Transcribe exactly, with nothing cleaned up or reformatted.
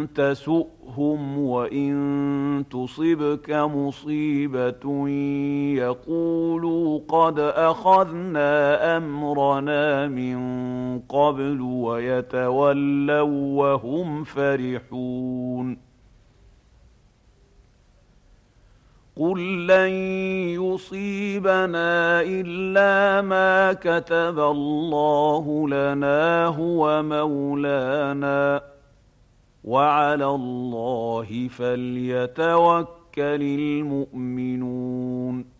تسؤهم وإن تصبك مصيبة يقولوا قد أخذنا أمرنا من قبل ويتولوا وهم فرحون قل لن يصيبنا إلا ما كتب الله لنا هو مولانا وعلى الله فليتوكل المؤمنون